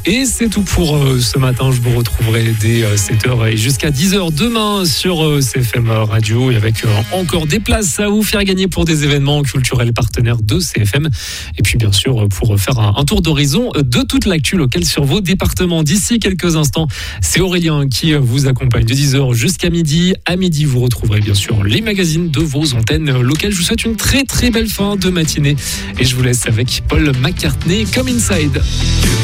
Et c'est tout pour ce matin. Je vous retrouverai dès 7h et jusqu'à 10h demain sur CFM Radio et avec encore des places à vous faire gagner pour des événements culturels partenaires de CFM. Et puis bien sûr pour faire un tour d'horizon de toute l'actu locale sur vos départements. D'ici quelques instants, c'est Aurélien qui vous accompagne de 10h jusqu'à midi. À midi, vous retrouverez bien sûr les magazines de vos antennes locales. Je vous souhaite une très très belle fin de matinée et je vous laisse avec Paul McCartney comme Inside.